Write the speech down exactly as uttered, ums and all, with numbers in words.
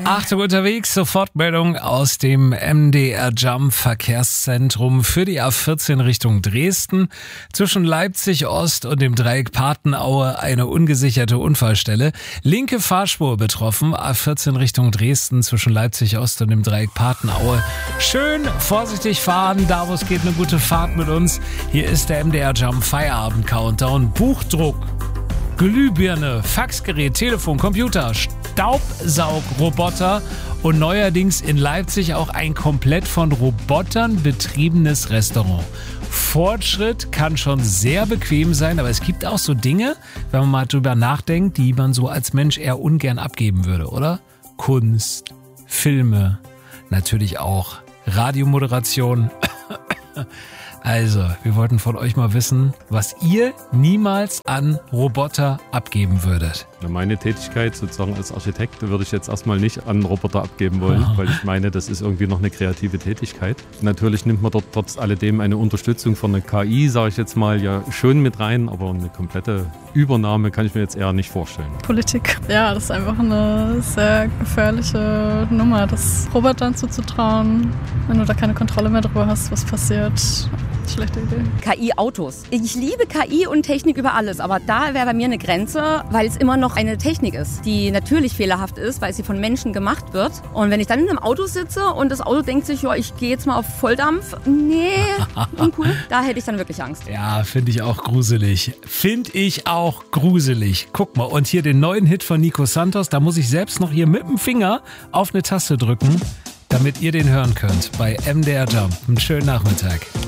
Achtung unterwegs, Sofortmeldung aus dem M D R Jump Verkehrszentrum für die A vierzehn Richtung Dresden. Zwischen Leipzig Ost und dem Dreieck Patenaue eine ungesicherte Unfallstelle. Linke Fahrspur betroffen, A vierzehn Richtung Dresden zwischen Leipzig Ost und dem Dreieck Patenaue. Schön vorsichtig fahren, da wo es geht, eine gute Fahrt mit uns. Hier ist der M D R Jump Feierabend Countdown. Buchdruck, Glühbirne, Faxgerät, Telefon, Computer, Staubsaugroboter und neuerdings in Leipzig auch ein komplett von Robotern betriebenes Restaurant. Fortschritt kann schon sehr bequem sein, aber es gibt auch so Dinge, wenn man mal drüber nachdenkt, die man so als Mensch eher ungern abgeben würde, oder? Kunst, Filme, natürlich auch Radiomoderation. Also, wir wollten von euch mal wissen, was ihr niemals an Roboter abgeben würdet. Meine Tätigkeit sozusagen als Architekt würde ich jetzt erstmal nicht an Roboter abgeben wollen, oh. weil ich meine, das ist irgendwie noch eine kreative Tätigkeit. Natürlich nimmt man dort trotz alledem eine Unterstützung von einer K I, sage ich jetzt mal, ja schon mit rein, aber eine komplette Übernahme kann ich mir jetzt eher nicht vorstellen. Politik. Ja, das ist einfach eine sehr gefährliche Nummer, das Robotern zuzutrauen, wenn du da keine Kontrolle mehr drüber hast, was passiert. Schlechte Idee. K I-Autos. Ich liebe K I und Technik über alles, aber da wäre bei mir eine Grenze, weil es immer noch eine Technik ist, die natürlich fehlerhaft ist, weil sie von Menschen gemacht wird. Und wenn ich dann in einem Auto sitze und das Auto denkt sich, ja, ich gehe jetzt mal auf Volldampf, nee, uncool, da hätte ich dann wirklich Angst. Ja, finde ich auch gruselig. Finde ich auch gruselig. Guck mal, und hier den neuen Hit von Nico Santos, da muss ich selbst noch hier mit dem Finger auf eine Taste drücken, damit ihr den hören könnt bei M D R Jump. Einen schönen Nachmittag.